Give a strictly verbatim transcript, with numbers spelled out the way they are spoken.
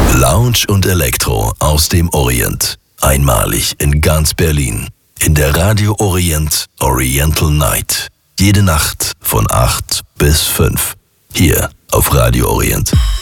Lounge und Elektro aus dem Orient. Einmalig in ganz Berlin. In der Radio Orient Oriental Night. Jede Nacht von acht bis fünf. Hier auf Radio Orient.